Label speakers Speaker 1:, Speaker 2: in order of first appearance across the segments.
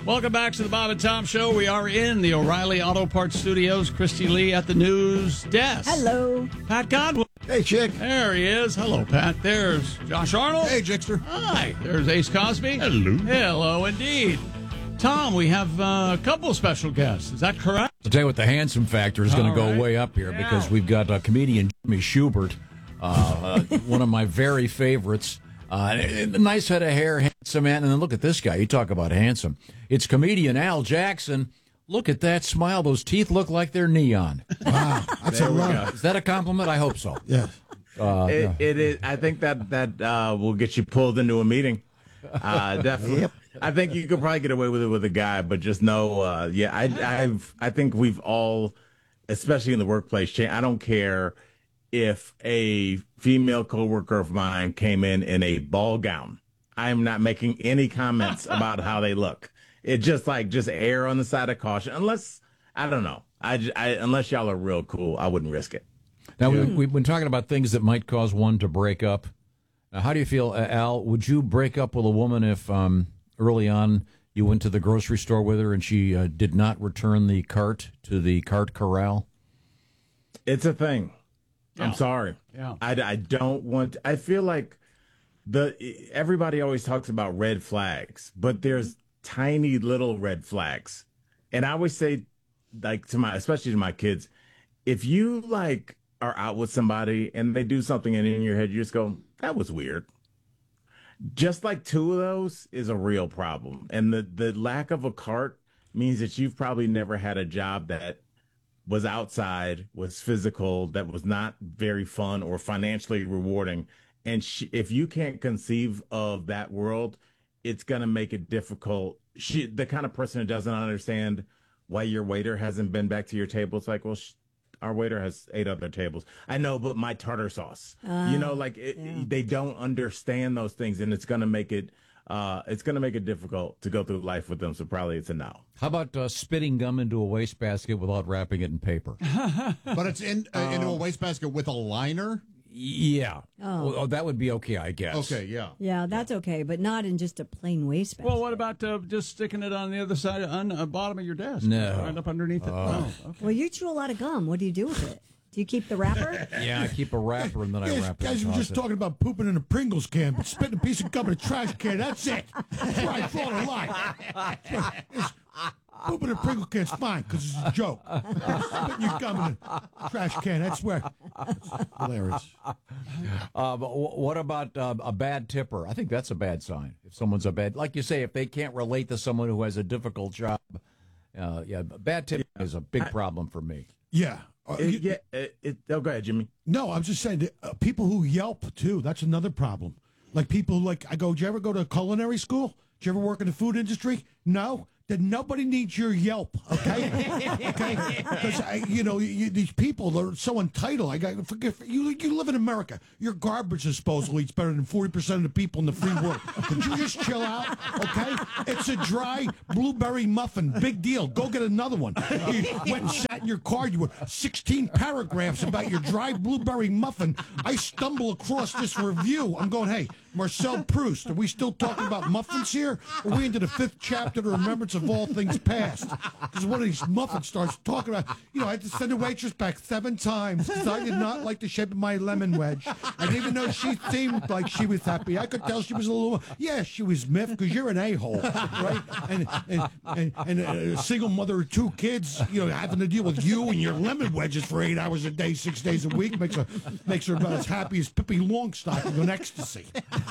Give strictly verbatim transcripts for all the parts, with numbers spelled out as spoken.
Speaker 1: Welcome back to the Bob and Tom Show. We are in the O'Reilly Auto Parts Studios. Christy Lee at the news desk.
Speaker 2: Hello.
Speaker 1: Pat Godwin.
Speaker 3: Hey, chick.
Speaker 1: There he is. Hello, Pat. There's Josh Arnold.
Speaker 3: Hey, Jickster.
Speaker 1: Hi. There's Ace Cosby.
Speaker 3: Hello.
Speaker 1: Hello, indeed. Tom, we have uh, a couple of special guests. Is that correct?
Speaker 4: I'll tell you what, the handsome factor is going to
Speaker 1: All
Speaker 4: go
Speaker 1: right.
Speaker 4: way up here
Speaker 1: Yeah.
Speaker 4: because we've got uh, comedian Jimmy Schubert, uh, uh, one of my very favorites. Uh, a nice head of hair, handsome man. And then look at this guy. You talk about handsome. It's comedian Al Jackson. Look at that smile. Those teeth look like they're neon.
Speaker 3: Wow, that's a lot.
Speaker 4: Is that a compliment? I hope so.
Speaker 3: Yeah.
Speaker 4: Uh,
Speaker 5: It,
Speaker 4: yeah.
Speaker 5: it is. I think that that uh, will get you pulled into a meeting. Uh, definitely.
Speaker 3: Yep.
Speaker 5: I think you could probably get away with it with a guy, but just know, uh, yeah, I, I've, I think we've all, especially in the workplace, cha- I don't care if a female coworker of mine came in in a ball gown. I'm not making any comments about how they look. It just like just err on the side of caution, unless I don't know. I, j- I unless y'all are real cool, I wouldn't risk it.
Speaker 4: Now, we, we've been talking about things that might cause one to break up. Now, how do you feel, uh, Al? Would you break up with a woman if um, early on you went to the grocery store with her and she uh, did not return the cart to the cart corral?
Speaker 5: It's a thing.
Speaker 1: Yeah.
Speaker 5: I'm sorry.
Speaker 1: Yeah.
Speaker 5: I, I don't want. I feel like the everybody always talks about red flags, but there's tiny little red flags, and I always say, like to my, especially to my kids, if you like are out with somebody and they do something and in your head you just go, that was weird. Just like two of those is a real problem, and the the lack of a cart means that you've probably never had a job that was outside, was physical, that was not very fun or financially rewarding. And she, if you can't conceive of that world, it's going to make it difficult. She, the kind of person who doesn't understand why your waiter hasn't been back to your table. It's like, well, sh- our waiter has eight other tables. I know, but my tartar sauce,
Speaker 2: Uh,
Speaker 5: you know, like it,
Speaker 2: yeah.
Speaker 5: they don't understand those things, and it's going to make it, uh, it's going to make it difficult to go through life with them. So probably it's a no.
Speaker 4: How about uh, spitting gum into a wastebasket without wrapping it in paper?
Speaker 3: But it's in uh, into a wastebasket with a liner?
Speaker 4: Yeah.
Speaker 2: Oh.
Speaker 4: Well, that would be okay, I guess.
Speaker 3: Okay, yeah.
Speaker 2: Yeah, that's okay, but not in just a plain wastebasket.
Speaker 1: Well, what about uh, just sticking it on the other side, on the bottom of your desk?
Speaker 4: No.
Speaker 1: Right up underneath it?
Speaker 4: Uh.
Speaker 1: Oh, okay.
Speaker 2: Well, you chew a lot of gum. What do you do with it? Do you keep the wrapper?
Speaker 4: Yeah, I keep a wrapper and then I
Speaker 3: Guys,
Speaker 4: wrap it.
Speaker 3: guys
Speaker 4: and
Speaker 3: were
Speaker 4: toss
Speaker 3: just
Speaker 4: it.
Speaker 3: talking about pooping in a Pringles can, but spitting a piece of gum in a trash can, that's it. That's where I draw the line. It's- Pooping in a Pringle can's fine, because it's a joke. Spitting your gum in a trash can, that's where. It's hilarious.
Speaker 4: Uh, but wh- what about uh, a bad tipper? I think that's a bad sign. If someone's a bad, like you say, if they can't relate to someone who has a difficult job, uh, yeah, bad tipping is a big problem for me.
Speaker 3: Yeah. Uh,
Speaker 5: It-
Speaker 3: you-
Speaker 5: yeah. It, it, oh, go ahead, Jimmy.
Speaker 3: No, I'm just saying, that, uh, people who Yelp, too, that's another problem. Like people who, like, I go, did you ever go to culinary school? Did you ever work in the food industry? No? Then nobody needs your Yelp, okay? Okay? Because, you know, you, these people are so entitled. I got forget, you, you live in America. Your garbage disposal eats better than forty percent of the people in the free world. Could you just chill out, okay? It's a dry blueberry muffin. Big deal. Go get another one. You went and sat in your car. You were sixteen paragraphs about your dry blueberry muffin. I stumble across this review. I'm going, hey, Marcel Proust, are we still talking about muffins here? Or are we into the fifth chapter of the Remembrance of All Things Past? Because one of these muffins starts talking about, you know, I had to send the waitress back seven times because I did not like the shape of my lemon wedge. And even though she seemed like she was happy, I could tell she was a little, yeah, she was miffed because you're an a-hole, right? And, and, and, and a single mother of two kids, you know, having to deal with you and your lemon wedges for eight hours a day, six days a week makes her, makes her about as happy as Pippi Longstocking on ecstasy.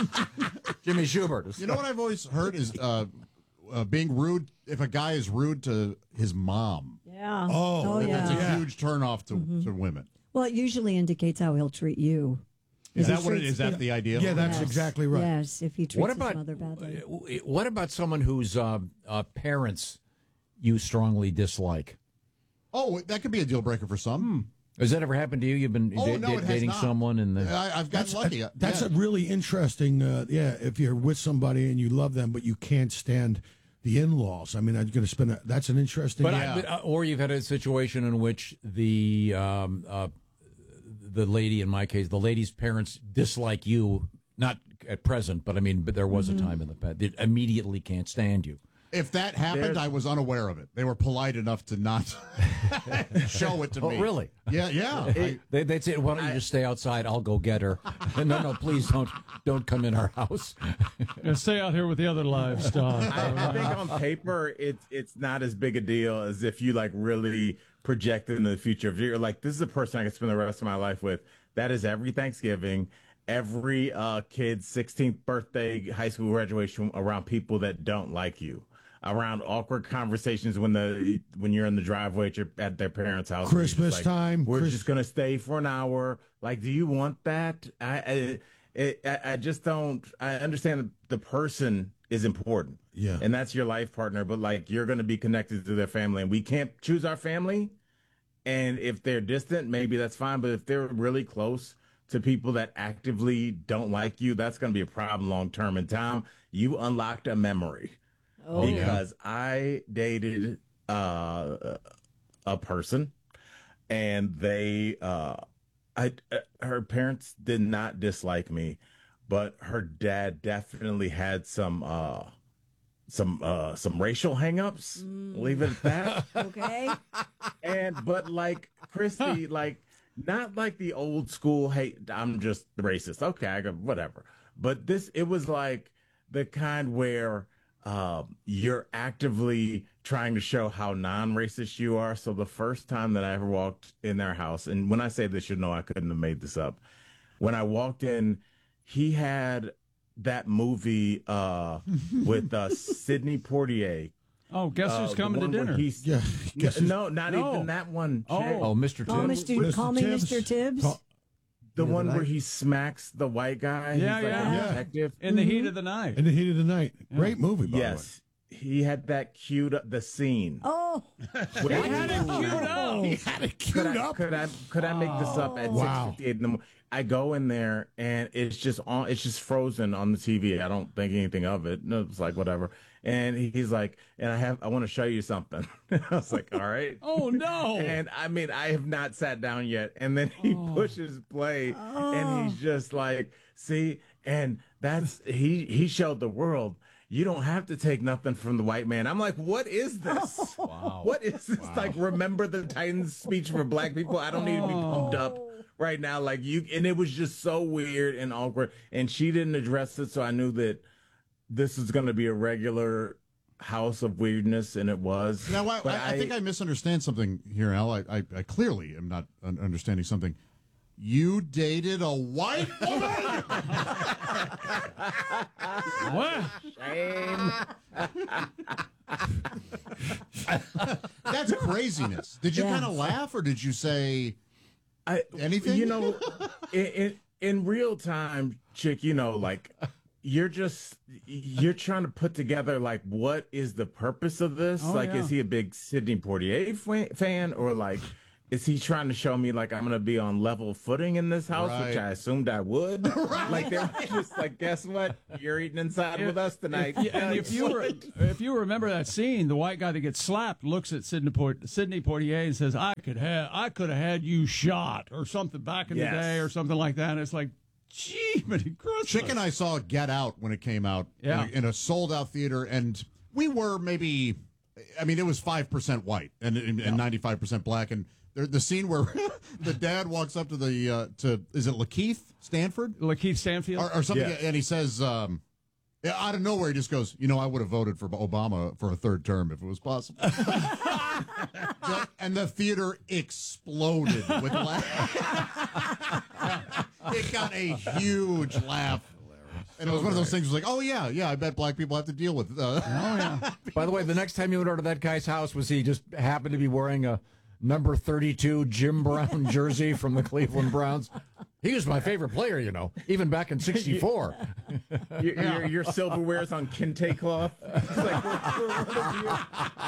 Speaker 4: Jimmy Schubert.
Speaker 6: You know what I've always heard is uh, uh, being rude. If a guy is rude to his mom,
Speaker 2: Yeah.
Speaker 3: Oh,
Speaker 2: yeah.
Speaker 6: that's a
Speaker 3: Yeah.
Speaker 6: huge turnoff to to women.
Speaker 2: Well, it usually indicates how he'll treat you.
Speaker 6: Is
Speaker 2: If
Speaker 6: that
Speaker 2: he
Speaker 6: what it
Speaker 2: treats-
Speaker 6: is? That the idea?
Speaker 3: Yeah, that's
Speaker 2: Yes.
Speaker 3: exactly right.
Speaker 2: Yes, if he treats
Speaker 4: What
Speaker 2: his
Speaker 4: about
Speaker 2: mother badly.
Speaker 4: uh, what about someone whose uh, uh, parents you strongly dislike?
Speaker 6: Oh, that could be a deal breaker for some.
Speaker 4: Has that ever happened to you? You've been
Speaker 6: Oh,
Speaker 4: da-
Speaker 6: no,
Speaker 4: da-
Speaker 6: it has
Speaker 4: dating
Speaker 6: not.
Speaker 4: someone and the,
Speaker 6: I, I've gotten lucky.
Speaker 3: That's
Speaker 6: yeah.
Speaker 3: a really interesting, uh, yeah, if you're with somebody and you love them, but you can't stand the in-laws. I mean, I'm going to spend a, that's an interesting.
Speaker 4: But,
Speaker 6: Yeah.
Speaker 4: I, but uh, or you've had a situation in which the um, uh, the lady, in my case, the lady's parents dislike you, not at present, but I mean, but there was a time in the past. They immediately can't stand you.
Speaker 6: If that happened,
Speaker 5: There's-
Speaker 6: I was unaware of it. They were polite enough to not show it to
Speaker 4: Oh,
Speaker 6: me.
Speaker 4: really?
Speaker 6: Yeah, yeah. I-
Speaker 4: They, they'd say, "Why don't you just stay outside? I'll go get her." no, no, please don't don't come in our house.
Speaker 1: Yeah, stay out here with the other livestock.
Speaker 5: I, I think on paper it's it's not as big a deal as if you like really project into the future. If you're like, this is a person I can spend the rest of my life with. That is every Thanksgiving, every uh, kid's sixteenth birthday, high school graduation, around people that don't like you, around awkward conversations when the when you're in the driveway at, your, at their parents' house. where you're just
Speaker 3: Christmas
Speaker 5: like,
Speaker 3: time,
Speaker 5: We're
Speaker 3: Chris-
Speaker 5: just gonna stay for an hour. Like, do you want that? I I, it, I I just don't. I understand the person is important.
Speaker 3: Yeah.
Speaker 5: And that's your life partner, but like you're going to be connected to their family, and we can't choose our family. And if they're distant, maybe that's fine. But if they're really close to people that actively don't like you, that's going to be a problem long term. And Tom, you unlocked a memory
Speaker 2: Oh,
Speaker 5: because I dated uh, a person, and they, uh, I, uh, her parents did not dislike me, but her dad definitely had some. Uh, some uh some racial hangups. Leave it at that.
Speaker 2: okay.
Speaker 5: And but like Christy, like not like the old school, hey, I'm just racist. Okay, I go whatever. But this it was like the kind where um you're actively trying to show how non-racist you are. So the first time that I ever walked in their house, and when I say this, you know I couldn't have made this up. When I walked in, he had that movie uh, with uh, Sidney Poitier.
Speaker 1: Oh, guess
Speaker 5: uh,
Speaker 1: who's
Speaker 5: the
Speaker 1: coming to
Speaker 5: one where
Speaker 1: dinner?
Speaker 5: he's-
Speaker 3: Yeah, guess who's-
Speaker 5: no, not
Speaker 1: No.
Speaker 5: even that one.
Speaker 1: Oh.
Speaker 5: Chick.
Speaker 4: Oh, Mister
Speaker 2: Call,
Speaker 4: Tim.
Speaker 2: Mister
Speaker 3: Mister
Speaker 2: Call me
Speaker 3: Tibbs.
Speaker 2: Mister Tibbs.
Speaker 3: Call-
Speaker 5: the
Speaker 3: Yeah,
Speaker 5: one
Speaker 3: did
Speaker 5: where
Speaker 3: I-
Speaker 5: he smacks the white guy.
Speaker 1: Yeah,
Speaker 5: He's like
Speaker 1: yeah.
Speaker 5: a
Speaker 3: Yeah.
Speaker 5: detective.
Speaker 1: In the heat of the night.
Speaker 3: In the heat of the night. Great movie, by
Speaker 5: Yes, he had that queued up. The scene.
Speaker 2: Oh,
Speaker 5: Where
Speaker 1: He had it queued up.
Speaker 3: the way. He had it
Speaker 5: Could
Speaker 3: queued
Speaker 5: I,
Speaker 3: up.
Speaker 5: could I could I make this up at
Speaker 3: Wow.
Speaker 5: six fifty-eight in the morning? I go in there and it's just on. It's just frozen on the T V. I don't think anything of it. No, it's like whatever. And he's like, and I have I want to show you something. I was like, all right.
Speaker 1: Oh no!
Speaker 5: And I mean, I have not sat down yet. And then he pushes play, and he's just like, see, and that's he he showed the world. You don't have to take nothing from the white man. I'm like, what is this? Wow. What is this? Like, remember the Titans speech for black people? I don't need to be pumped up right now. Like you, and it was just so weird and awkward. And she didn't address it, so I knew that this is going to be a regular house of weirdness, and it was.
Speaker 6: Now, I,
Speaker 5: But
Speaker 6: I, I think I misunderstand something here, Al. I, I, I clearly am not un- understanding something. You dated a white woman?
Speaker 1: What?
Speaker 5: Shame.
Speaker 6: That's craziness. Did you
Speaker 2: Yeah.
Speaker 6: kind of laugh, or did you say
Speaker 5: I,
Speaker 6: anything?
Speaker 5: You know, in, in in real time, chick. You know, like you're just you're trying to put together like what is the purpose of this?
Speaker 1: Oh,
Speaker 5: like,
Speaker 1: yeah.
Speaker 5: is he a big Sidney Poitier fa- fan, or like is he trying to show me like I'm gonna be on level footing in this house, which
Speaker 6: Right.
Speaker 5: I assumed I would? Like they're just like, guess what? You're eating inside with us tonight.
Speaker 1: Yeah, and if you were, if you remember that scene, the white guy that gets slapped looks at Sidney, Port, Sidney Poitier and says, "I could have, I could have had you shot or something back in
Speaker 5: Yes.
Speaker 1: the day or something like that." And it's like, gee, Merry Christmas.
Speaker 6: Chick and I saw Get Out when it came out
Speaker 1: Yeah.
Speaker 6: in, a, in a sold out theater, and we were maybe, I mean, it was five percent white and, and, and ninety-five percent black. And there, the scene where the dad walks up to the, uh, to is it Lakeith Stanford?
Speaker 1: Lakeith Stanfield.
Speaker 6: Or, or something,
Speaker 5: Yes.
Speaker 6: and he says, um, yeah, out of nowhere, he just goes, you know, I would have voted for Obama for a third term if it was possible. The- and the theater exploded with laugh. It got a huge laugh. And it was one of those things. It was like, oh yeah, yeah. I bet black people have to deal with. Uh,
Speaker 1: oh yeah.
Speaker 4: By the way, the next time you went over to that guy's house, was he just happened to be wearing a number thirty-two Jim Brown jersey from the Cleveland Browns? He was my favorite player, you know, even back in sixty-four.
Speaker 5: your, your, your silverware's on kente cloth. It's like, we're, we're one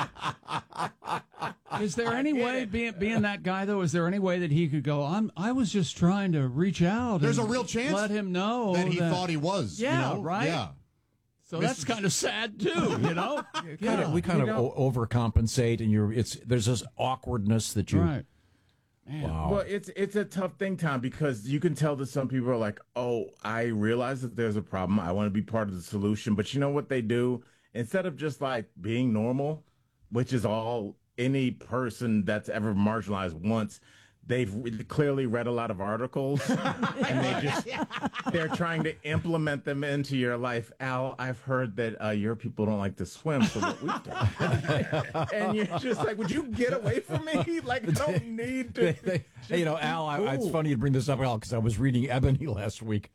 Speaker 5: of you.
Speaker 1: Is there any way, being being that guy though, is there any way that he could go? I'm. I was just trying to reach out.
Speaker 6: There's
Speaker 1: and
Speaker 6: a real chance
Speaker 1: Let him know
Speaker 6: that he thought he was.
Speaker 1: Yeah,
Speaker 6: you know?
Speaker 1: right?
Speaker 6: Yeah.
Speaker 1: So that's kind of sad too, you know.
Speaker 4: Kind of, we kind
Speaker 5: You
Speaker 4: of
Speaker 5: know-
Speaker 4: o- overcompensate, and you're it's there's this awkwardness that you.
Speaker 1: Right.
Speaker 5: Well, it's it's a tough thing, Tom, because you can tell that some people are like, "Oh, I realize that there's a problem. I want to be part of the solution." But you know what they do instead of just like being normal, which is all any person that's ever marginalized wants, they've re- clearly read a lot of articles and they just they're trying to implement them into your life. Al, I've heard that uh, your people don't like to swim, so what we've done. And you're just like, would you get away from me? Like, I don't need to.
Speaker 4: They- they- hey, you know, Al, I, it's funny you bring this up, Al, because I was reading Ebony last week.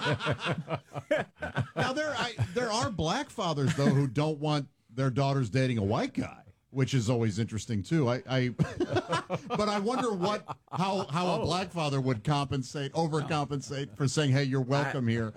Speaker 6: Now there, I, there are black fathers though who don't want their daughters dating a white guy, which is always interesting too. I, I but I wonder what how how a black father would compensate, overcompensate for saying, "Hey, you're welcome here."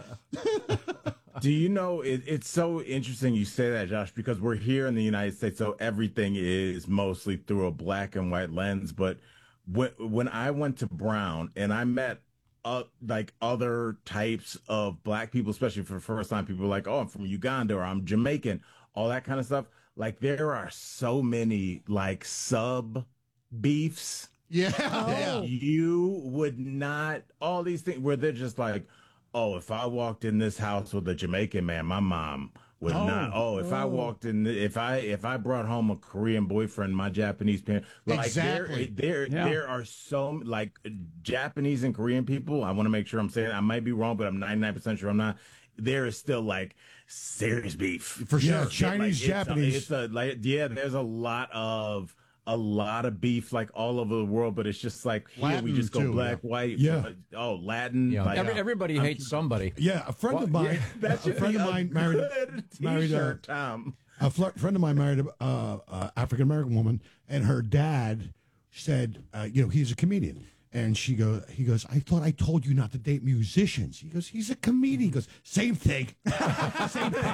Speaker 5: Do you know, it, it's so interesting you say that, Josh, because we're here in the United States, so everything is mostly through a black and white lens. But when, when I went to Brown and I met uh, like other types of black people, especially for the first time, people were like, oh, I'm from Uganda or I'm Jamaican, all that kind of stuff. Like there are so many like sub beefs.
Speaker 6: Yeah,
Speaker 2: Oh.
Speaker 5: You would not, all these things where they're just like, oh, if I walked in this house with a Jamaican man, my mom would
Speaker 1: Oh.
Speaker 5: not. Oh, if I walked in, the, if I if I brought home a Korean boyfriend, my Japanese parent, like
Speaker 6: Exactly.
Speaker 5: there, there,
Speaker 1: Yeah.
Speaker 5: there are so like Japanese and Korean people. I want to make sure I'm saying I might be wrong, but I'm ninety-nine percent sure I'm not. There is still like serious beef
Speaker 3: For sure.
Speaker 5: Like,
Speaker 3: Chinese,
Speaker 5: it's a-
Speaker 3: Japanese.
Speaker 5: It's a, like yeah. There's a lot of. A lot of beef, like all over the world, but it's just like here we
Speaker 6: Latin,
Speaker 5: just go
Speaker 6: too,
Speaker 5: black,
Speaker 6: yeah.
Speaker 5: white,
Speaker 3: Yeah.
Speaker 5: oh Latin,
Speaker 4: You know,
Speaker 5: like,
Speaker 4: every, everybody hates somebody.
Speaker 3: Yeah, a friend of
Speaker 5: Well,
Speaker 3: mine,
Speaker 5: yeah, that
Speaker 3: a
Speaker 5: should
Speaker 3: friend
Speaker 5: be
Speaker 3: of
Speaker 5: a
Speaker 3: mine married,
Speaker 5: good
Speaker 3: married a,
Speaker 5: T-shirt, Tom.
Speaker 3: a fl- friend of mine married a uh, uh, African American woman, and her dad said, uh, you know, he's a comedian, and she goes, he goes, I thought I told you not to date musicians. He goes, he's a comedian. He goes, same thing. Same thing.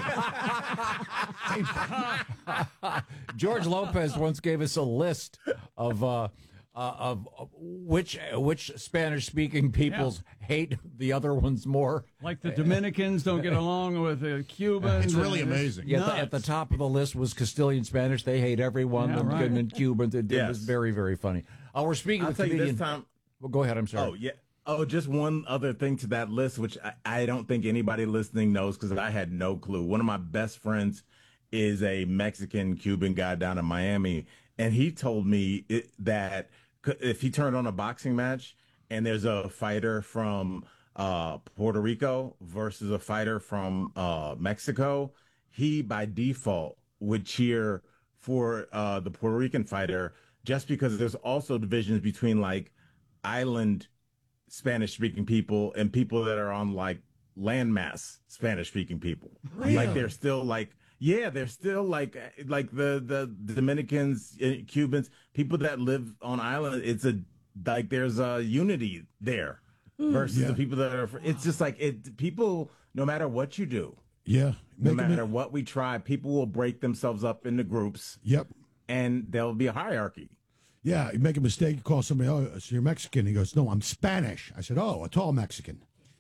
Speaker 3: Same thing.
Speaker 4: George Lopez once gave us a list of uh, uh, of uh, which which Spanish-speaking peoples hate the other ones more.
Speaker 1: Like the Dominicans don't get along with the Cubans.
Speaker 6: It's really
Speaker 1: and
Speaker 6: amazing.
Speaker 4: Yeah, at the, at the top of the list was Castilian Spanish. They hate everyone.
Speaker 1: Yeah,
Speaker 4: and,
Speaker 1: right.
Speaker 4: and Cubans. It, it
Speaker 5: Yes.
Speaker 4: was very, very funny. Oh, we're speaking
Speaker 5: I'll
Speaker 4: with
Speaker 5: tell you
Speaker 4: comedian.
Speaker 5: this time.
Speaker 4: Well, go ahead. I'm sorry.
Speaker 5: Oh yeah. Oh, just one other thing to that list, which I, I don't think anybody listening knows because I had no clue. One of my best friends is a Mexican Cuban guy down in Miami, and he told me it, that c- if he turned on a boxing match and there's a fighter from uh, Puerto Rico versus a fighter from uh, Mexico, he by default would cheer for uh, the Puerto Rican fighter just because there's also divisions between like island Spanish speaking people and people that are on like landmass Spanish speaking people. Like they're still like, yeah, they're still like, like the, the Dominicans, uh, Cubans, people that live on island. It's a, like, there's a unity there versus
Speaker 3: Yeah.
Speaker 5: the people that are, it's just like it, people, no matter what you do,
Speaker 3: Yeah.
Speaker 5: no
Speaker 3: Make 'em-
Speaker 5: matter what we try, people will break themselves up into groups
Speaker 3: Yep.
Speaker 5: and there'll be a hierarchy.
Speaker 3: Yeah, you make a mistake, you call somebody, oh, so you're Mexican. He goes, no, I'm Spanish. I said, oh, a tall Mexican.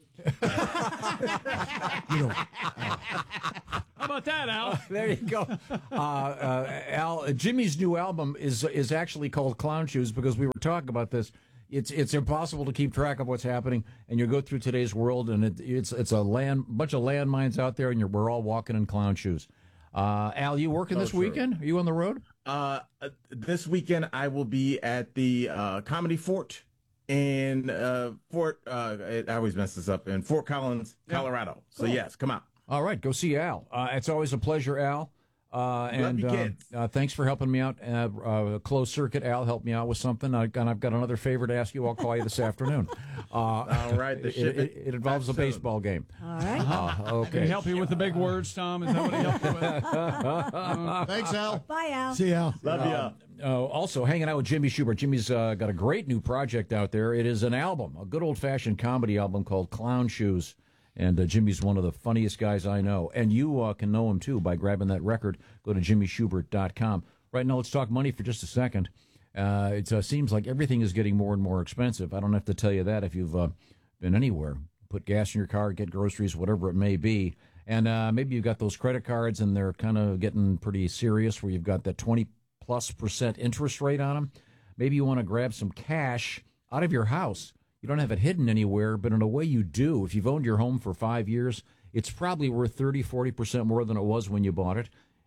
Speaker 3: you know,
Speaker 1: How about that, Al?
Speaker 4: There you go. Uh, uh, Al, uh, Jimmy's new album is is actually called Clown Shoes because we were talking about this. It's it's impossible to keep track of what's happening, and you go through today's world, and it, it's it's a land bunch of landmines out there, and you're, we're all walking in clown shoes. Uh, Al, you working this
Speaker 5: true.
Speaker 4: weekend? Are you on the road?
Speaker 5: Uh, this weekend I will be at the uh, Comedy Fort in uh, Fort. Uh, I always mess this up in Fort Collins, Colorado. So yes, come out.
Speaker 4: All right, go see Al. Uh, it's always a pleasure, Al. Uh, and
Speaker 5: you,
Speaker 4: uh,
Speaker 5: kids.
Speaker 4: uh, thanks for helping me out. Uh, uh, closed circuit, Al helped me out with something. I, and I've got another favor to ask you. I'll call you this afternoon. Uh,
Speaker 5: All right, the
Speaker 4: it,
Speaker 5: ship
Speaker 4: it, it involves a
Speaker 5: back soon.
Speaker 4: baseball game.
Speaker 2: All right.
Speaker 4: Uh,
Speaker 1: Can he
Speaker 4: okay.
Speaker 1: help you with the big words, Tom? Is that what he helped you with?
Speaker 6: Thanks, Al.
Speaker 2: Bye, Al.
Speaker 3: see Al.
Speaker 5: Love ya.
Speaker 4: Uh, also, hanging out with Jimmy Schubert. Jimmy's uh, got a great new project out there. It is an album, a good old-fashioned comedy album called Clown Shoes. And uh, Jimmy's one of the funniest guys I know. And you uh, can know him, too, by grabbing that record. Go to jimmy schubert dot com. Right now, let's talk money for just a second. Uh, it uh, seems like everything is getting more and more expensive. I don't have to tell you that if you've uh, been anywhere. Put gas in your car, get groceries, whatever it may be. And uh, maybe you've got those credit cards, and they're kind of getting pretty serious, where you've got that twenty-plus percent interest rate on them. Maybe you want to grab some cash out of your house. You don't have it hidden anywhere, but in a way you do. If you've owned your home for five years, it's probably worth thirty, forty percent more than it was when you bought it.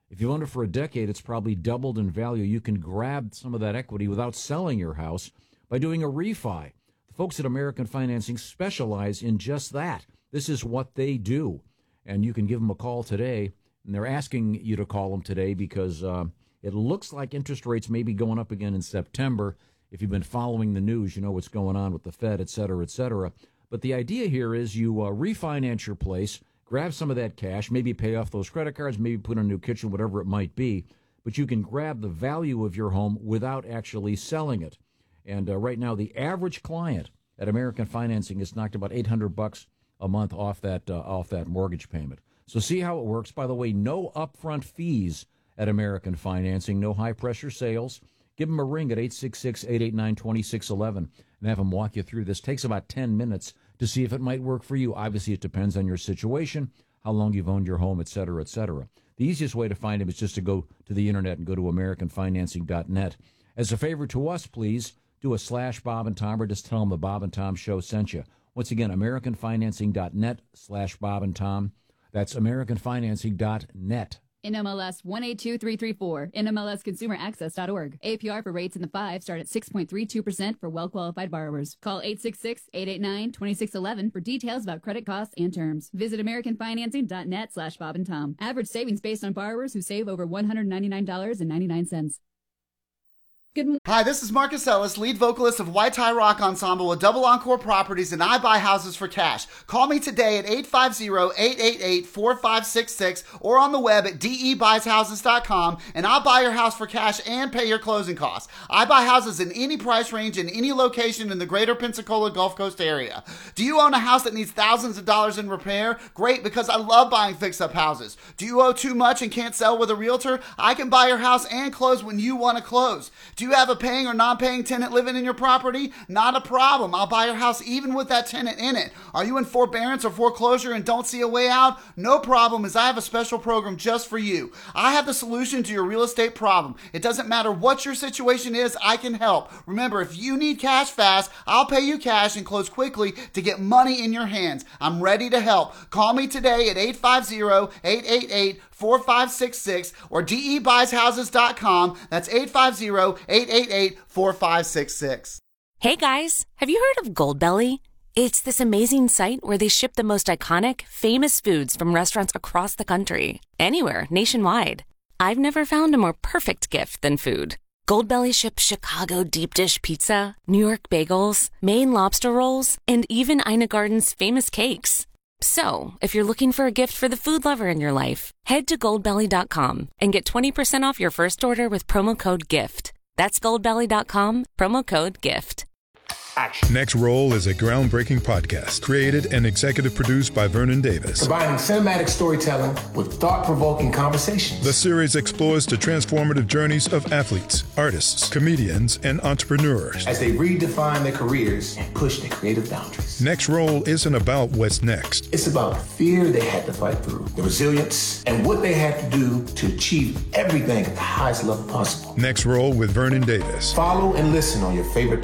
Speaker 4: If you've owned it for a decade, it's probably doubled in value. You can grab some of that equity without selling your house by doing a refi. The folks at American Financing specialize in just that. This is what they do. And you can give them a call today. And they're asking you to call them today because uh, it looks like interest rates may be going up again in September. If you've been following the news, you know what's going on with the Fed, et cetera, et cetera. But the idea here is you uh, refinance your place, grab some of that cash, maybe pay off those credit cards, maybe put in a new kitchen, whatever it might be. But you can grab the value of your home without actually selling it. And uh, right now, the average client at American Financing has knocked about eight hundred bucks a month off that uh, off that mortgage payment. So see how it works. By the way, no upfront fees at American Financing, no high-pressure sales. Give them a ring at eight six six, eight eight nine, two six one one and have them walk you through this. Takes about ten minutes to see if it might work for you. Obviously, it depends on your situation, how long you've owned your home, et cetera, et cetera. The easiest way to find them is just to go to the Internet and go to American Financing dot net. As a favor to us, please do a slash Bob and Tom or just tell them the Bob and Tom Show sent you. Once again, American Financing dot net slash Bob and Tom. That's American Financing dot net.
Speaker 7: N M L S one eight two three three four, N M L S consumer access dot org. A P R for rates in the five start at six point three two percent for well-qualified borrowers. Call eight six six, eight eight nine, two six one one for details about credit costs and terms. Visit American Financing dot net slash Bob and Tom. Average savings based on borrowers who save over one hundred ninety-nine dollars and ninety-nine cents. Good morning.
Speaker 8: Hi, this is Marcus Ellis, lead vocalist of White Tie Rock Ensemble with Double Encore Properties, and I buy houses for cash. Call me today at eight five zero, eight eight eight, four five six six or on the web at D E buys houses dot com, and I'll buy your house for cash and pay your closing costs. I buy houses in any price range in any location in the greater Pensacola Gulf Coast area. Do you own a house that needs thousands of dollars in repair? Great, because I love buying fix-up houses. Do you owe too much and can't sell with a realtor? I can buy your house and close when you want to close. Do you have a paying or non-paying tenant living in your property? Not a problem. I'll buy your house even with that tenant in it. Are you in forbearance or foreclosure and don't see a way out? No problem, as I have a special program just for you. I have the solution to your real estate problem. It doesn't matter what your situation is, I can help. Remember, if you need cash fast, I'll pay you cash and close quickly to get money in your hands. I'm ready to help. Call me today at eight five zero, eight eight eight, four five six six or D E buys houses dot com. That's eight five zero, eight eight eight, four five six six.
Speaker 9: Hey guys, have you heard of Goldbelly? It's this amazing site where they ship the most iconic, famous foods from restaurants across the country, anywhere, nationwide. I've never found a more perfect gift than food. Goldbelly ships Chicago deep dish pizza, New York bagels, Maine lobster rolls, and even Ina Garden's famous cakes. So, if you're looking for a gift for the food lover in your life, head to goldbelly dot com and get twenty percent off your first order with promo code GIFT. That's goldbelly dot com, promo code GIFT.
Speaker 10: Action. Next Roll is a groundbreaking podcast created and executive produced by Vernon Davis.
Speaker 11: Combining cinematic storytelling with thought-provoking conversations.
Speaker 10: The series explores the transformative journeys of athletes, artists, comedians, and entrepreneurs
Speaker 11: as they redefine their careers and push their creative boundaries.
Speaker 10: Next Roll isn't about what's next.
Speaker 11: It's about the fear they had to fight through, the resilience, and what they had to do to achieve everything at the highest level possible.
Speaker 10: Next Roll with Vernon Davis.
Speaker 11: Follow and listen on your favorite